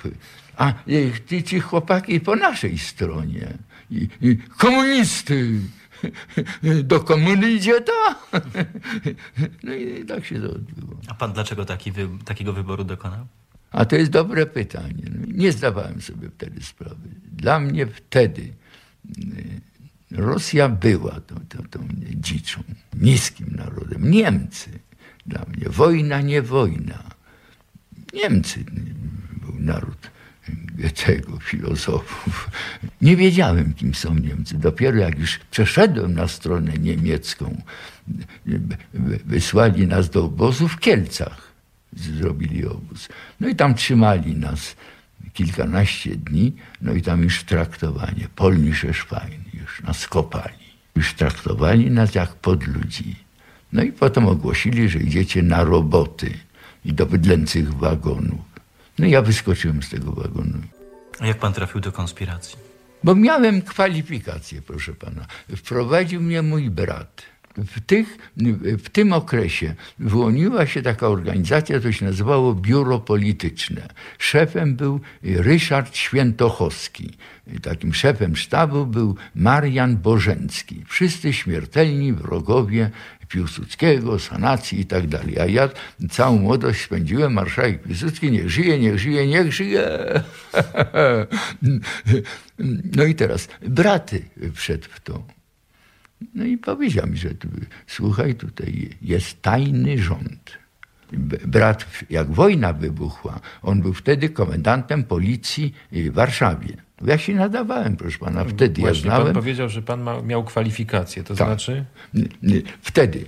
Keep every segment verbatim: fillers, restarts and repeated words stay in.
grupy. A ci, ci chłopaki po naszej stronie. I, i komunisty! Do komuny idzie to? No i tak się to odbyło. A pan dlaczego taki wy, takiego wyboru dokonał? A to jest dobre pytanie. Nie zdawałem sobie wtedy sprawy. Dla mnie wtedy Rosja była tą, tą, tą dziczą, niskim narodem. Niemcy. Dla mnie wojna, nie wojna. Niemcy był naród Goethego, filozofów. Nie wiedziałem, kim są Niemcy. Dopiero jak już przeszedłem na stronę niemiecką, wysłali nas do obozu w Kielcach. Zrobili obóz. No i tam trzymali nas kilkanaście dni, no i tam już traktowanie. Polnische Schwein, już nas kopali. Już traktowali nas jak podludzi. No i potem ogłosili, że idziecie na roboty i do bydlęcych wagonów. No i ja wyskoczyłem z tego wagonu. A jak pan trafił do konspiracji? Bo miałem kwalifikacje, proszę pana. Wprowadził mnie mój brat. W, tych, w tym okresie wyłoniła się taka organizacja, to się nazywało Biuro Polityczne. Szefem był Ryszard Świętochowski. Takim szefem sztabu był Marian Bożencki. Wszyscy śmiertelni wrogowie Piłsudskiego, sanacji i tak dalej. A ja całą młodość spędziłem, marszałek Piłsudski, niech żyje, niech żyje, niech żyje. No i teraz braty wszedł w to. No i powiedział mi, że tu, słuchaj, tutaj jest tajny rząd. Brat, jak wojna wybuchła, on był wtedy komendantem policji w Warszawie. Ja się nadawałem, proszę pana, wtedy Właśnie, ja znałem... Pan powiedział, że pan ma, miał kwalifikacje, to tak. znaczy? Wtedy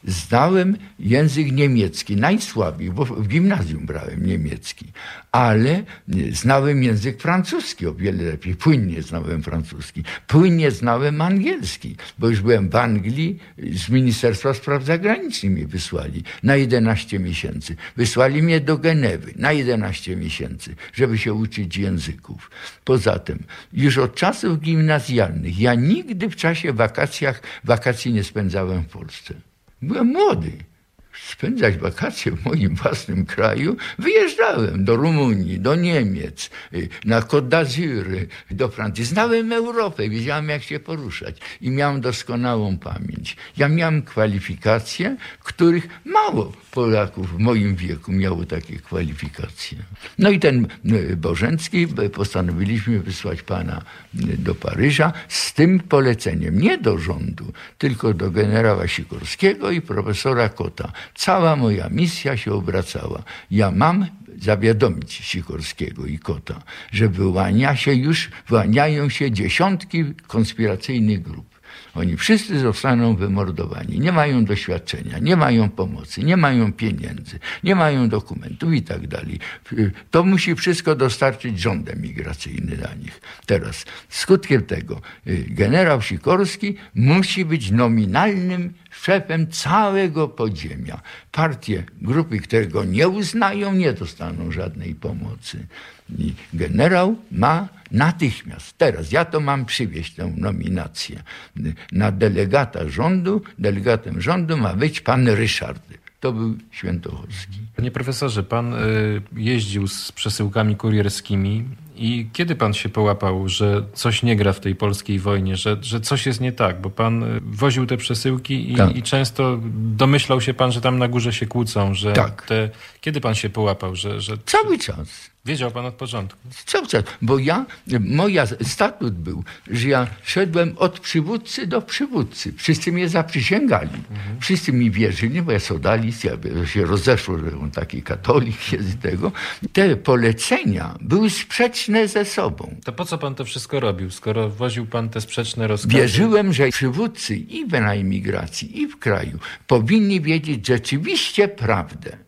znałem język niemiecki, najsłabiej, bo w gimnazjum brałem niemiecki, ale znałem język francuski o wiele lepiej, płynnie znałem francuski, płynnie znałem angielski, bo już byłem w Anglii, z Ministerstwa Spraw Zagranicznych mnie wysłali na jedenaście miesięcy. Wysłali mnie do Genewy na jedenaście miesięcy, żeby się uczyć języków. Poza tym, już od czasów gimnazjalnych, ja nigdy w czasie wakacjach, wakacji nie spędzałem w Polsce. Byłem młody. Spędzać wakacje w moim własnym kraju, wyjeżdżałem do Rumunii, do Niemiec, na Côte d'Azur, do Francji. Znałem Europę, wiedziałem, jak się poruszać i miałem doskonałą pamięć. Ja miałem kwalifikacje, których mało Polaków w moim wieku miało takie kwalifikacje. No i ten Bożencki, postanowiliśmy wysłać pana do Paryża z tym poleceniem, nie do rządu, tylko do generała Sikorskiego i profesora Kota. Cała moja misja się obracała. Ja mam zawiadomić Sikorskiego i Kota, że wyłania się już, wyłaniają się dziesiątki konspiracyjnych grup. Oni wszyscy zostaną wymordowani. Nie mają doświadczenia, nie mają pomocy, nie mają pieniędzy, nie mają dokumentów i tak dalej. To musi wszystko dostarczyć rząd emigracyjny dla nich. Teraz skutkiem tego generał Sikorski musi być nominalnym szefem całego podziemia. Partie, grupy, które go nie uznają, nie dostaną żadnej pomocy. I generał ma natychmiast, teraz ja to mam przywieźć tę nominację. Na delegata rządu, delegatem rządu ma być pan Ryszard. To był Świętochowski. Panie profesorze, pan y, jeździł z przesyłkami kurierskimi i kiedy pan się połapał, że coś nie gra w tej polskiej wojnie, że, że coś jest nie tak? Bo pan woził te przesyłki i, tak. i często domyślał się pan, że tam na górze się kłócą. Że tak. te... Kiedy pan się połapał? Że, że... Cały czas. Wiedział pan od początku? Cały czas. Bo ja, moja statut był, że ja szedłem od przywódcy do przywódcy. Wszyscy mnie zaprzysięgali. Mhm. Wszyscy mi wierzyli, bo ja sodalis, ja się rozeszło, że on taki katolik jest i tego. Te polecenia były sprzeczne ze sobą. To po co pan to wszystko robił, skoro woził pan te sprzeczne rozkazy? Wierzyłem, że przywódcy i na emigracji, i w kraju powinni wiedzieć rzeczywiście prawdę.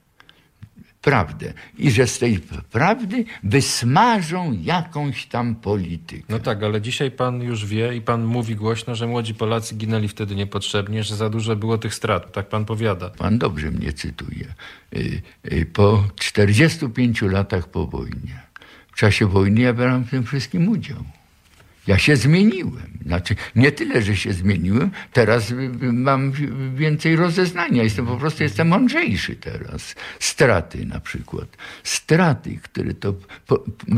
Prawdę. I że z tej prawdy wysmażą jakąś tam politykę. No tak, ale dzisiaj pan już wie i pan mówi głośno, że młodzi Polacy ginęli wtedy niepotrzebnie, że za dużo było tych strat. Tak pan powiada. Pan dobrze mnie cytuje. Po czterdziestu pięciu latach po wojnie, w czasie wojny ja brałem w tym wszystkim udział. Ja się zmieniłem. Znaczy, nie tyle, że się zmieniłem, teraz mam więcej rozeznania. Jestem po prostu jestem mądrzejszy teraz. Straty na przykład. Straty, które to... Po,